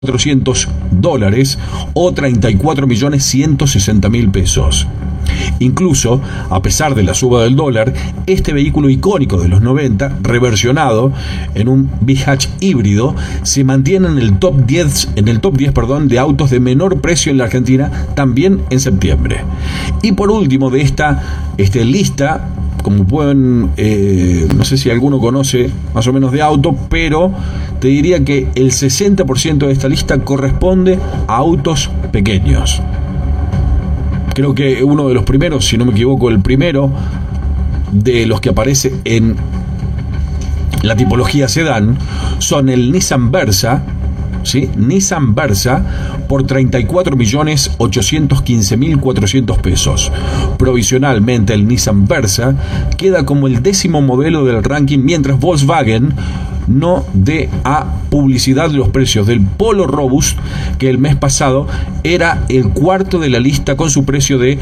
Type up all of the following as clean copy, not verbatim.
$400 o 34.160.000 pesos. Incluso, a pesar de la suba del dólar, este vehículo icónico de los 90, reversionado en un B-Hatch híbrido, se mantiene en el top 10, de autos de menor precio en la Argentina, también en septiembre. Y por último de esta lista, como pueden, no sé si alguno conoce más o menos de auto, pero te diría que el 60% de esta lista corresponde a autos pequeños. Creo que uno de los primeros, si no me equivoco, el primero de los que aparece en la tipología sedán son el Nissan Versa, ¿sí? Nissan Versa por 34.815.400 pesos. Provisionalmente el Nissan Versa queda como el 10º modelo del ranking, mientras Volkswagen no dé a publicidad los precios del Polo Robust, que el mes pasado era el cuarto de la lista con su precio de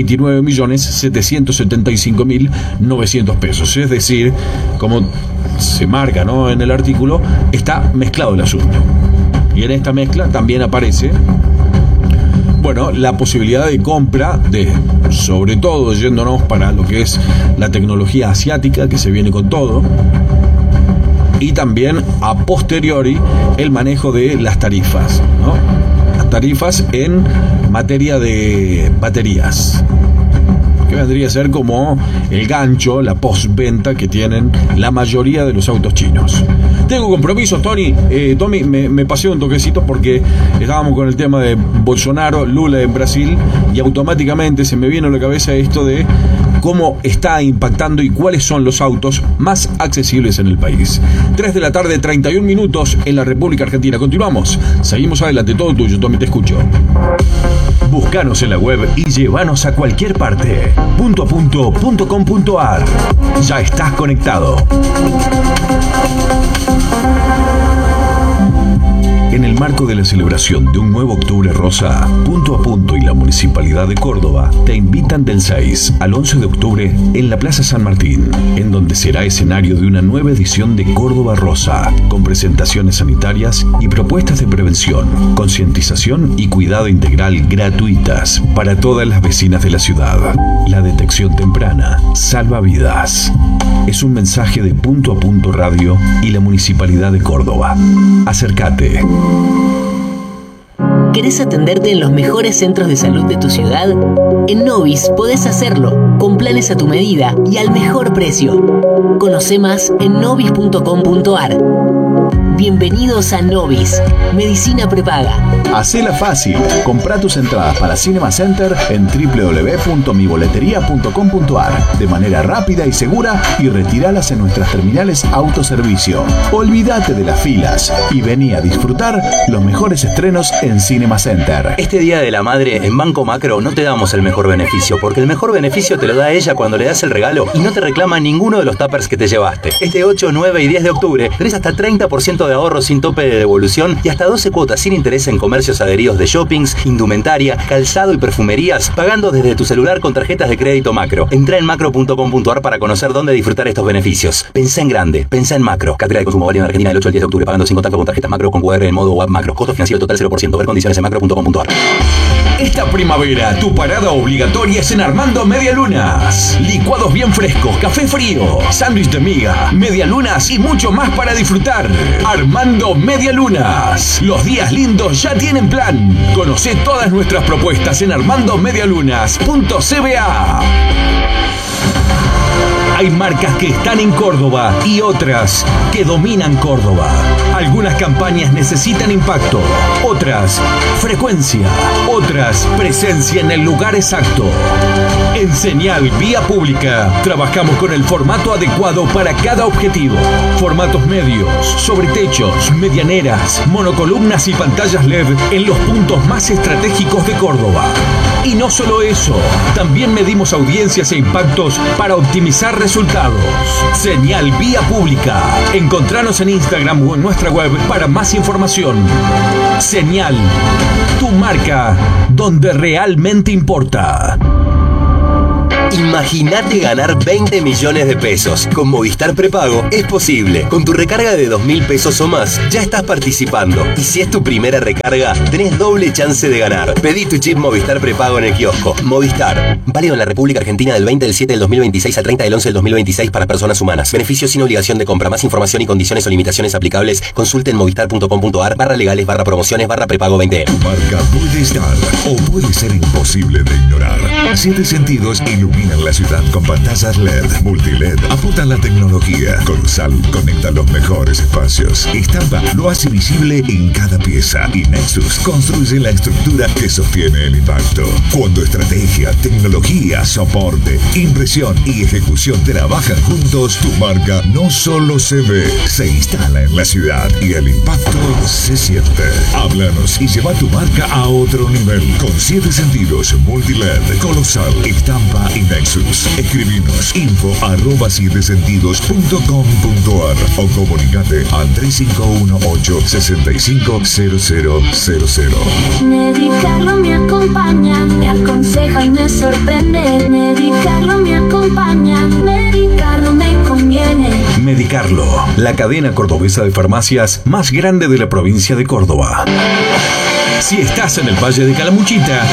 29.775.900 pesos. Es decir, como se marca, ¿no?, en el artículo, está mezclado el asunto. Y en esta mezcla también aparece, bueno, la posibilidad de compra de, sobre todo yéndonos para lo que es la tecnología asiática, que se viene con todo, y también a posteriori el manejo de las tarifas, ¿no? Las tarifas en materia de baterías, que vendría a ser como el gancho, la postventa que tienen la mayoría de los autos chinos. Tengo compromisos, Tommy, me pasé un toquecito porque estábamos con el tema de Bolsonaro, Lula en Brasil, y automáticamente se me vino a la cabeza esto de cómo está impactando y cuáles son los autos más accesibles en el país. 3 de la tarde, 31 minutos en la República Argentina. Continuamos, seguimos adelante, todo tuyo, Tommy, te escucho. Búscanos en la web y llévanos a cualquier parte. .com.ar. Ya estás conectado. En el marco de la celebración de un nuevo Octubre Rosa, Punto a Punto y la Municipalidad de Córdoba te invitan del 6 al 11 de octubre en la Plaza San Martín, en donde será escenario de una nueva edición de Córdoba Rosa, con presentaciones sanitarias y propuestas de prevención, concientización y cuidado integral gratuitas para todas las vecinas de la ciudad. La detección temprana salva vidas. Es un mensaje de Punto a Punto Radio y la Municipalidad de Córdoba. Acércate. ¿Querés atenderte en los mejores centros de salud de tu ciudad? En Novis podés hacerlo, con planes a tu medida y al mejor precio. Conoce más en novis.com.ar. Bienvenidos a Novis, medicina prepaga. Hacela fácil. Comprá tus entradas para Cinema Center en www.miboleteria.com.ar de manera rápida y segura, y retíralas en nuestras terminales autoservicio. Olvídate de las filas y vení a disfrutar los mejores estrenos en Cinema Center. Este Día de la Madre en Banco Macro no te damos el mejor beneficio, porque el mejor beneficio te lo da ella cuando le das el regalo y no te reclama ninguno de los tuppers que te llevaste. Este 8, 9 y 10 de octubre tenés hasta 30% de ahorro sin tope de devolución y hasta 12 cuotas sin interés en comercios adheridos de shoppings, indumentaria, calzado y perfumerías, pagando desde tu celular con tarjetas de crédito Macro. Entrá en macro.com.ar para conocer dónde disfrutar estos beneficios. Pensá en grande, pensá en Macro. Cartera de consumo válida en Argentina del 8 al 10 de octubre, pagando sin contacto con tarjetas Macro con QR en modo web Macro. Costo financiero total 0%. Ver condiciones en macro.com.ar. Esta primavera, tu parada obligatoria es en Armando Medialunas. Licuados bien frescos, café frío, sándwich de miga, medialunas y mucho más para disfrutar. Armando Medialunas. Los días lindos ya tienen plan. Conocé todas nuestras propuestas en armandomedialunas.cba. Hay marcas que están en Córdoba y otras que dominan Córdoba. Algunas campañas necesitan impacto, otras frecuencia, otras presencia en el lugar exacto. En Señal Vía Pública trabajamos con el formato adecuado para cada objetivo. Formatos medios, sobretechos, medianeras, monocolumnas y pantallas LED en los puntos más estratégicos de Córdoba. Y no solo eso, también medimos audiencias e impactos para optimizar resultados. Señal Vía Pública. Encontranos en Instagram o en nuestra web para más información. Señal, tu marca donde realmente importa. Imagínate ganar 20 millones de pesos. Con Movistar Prepago es posible. Con tu recarga de 2.000 pesos o más, ya estás participando. Y si es tu primera recarga, tenés doble chance de ganar. Pedí tu chip Movistar Prepago en el kiosco. Movistar. Válido en la República Argentina del 20 del 7 del 2026 al 30 del 11 del 2026 para personas humanas. Beneficios sin obligación de compra. Más información y condiciones o limitaciones aplicables. Consulte en movistar.com.ar/legales/prepago 20. Tu marca puede estar o puede ser imposible de ignorar. 7 Sentidos iluminan la ciudad con pantallas LED, multiled, apuntan la tecnología. Colosal conecta los mejores espacios. Estampa lo hace visible en cada pieza. Y Nexus construye la estructura que sostiene el impacto. Cuando estrategia, tecnología, soporte, impresión y ejecución trabajan juntos, tu marca no solo se ve, se instala en la ciudad y el impacto se siente. Háblanos y lleva tu marca a otro nivel. Con 7 Sentidos, multiled, Colosal, estampa y Nexus. Escribinos info@7sentidos.com.ar o comunicate al 3518-650000. Medicarlo me acompaña, me aconseja y me sorprende. Medicarlo me acompaña, medicarlo me conviene. Medicarlo, la cadena cordobesa de farmacias más grande de la provincia de Córdoba. Si estás en el Valle de Calamuchita,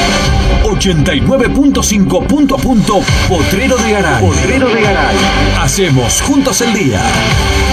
89.5 punto a punto, Potrero de Garay. Hacemos juntos el día.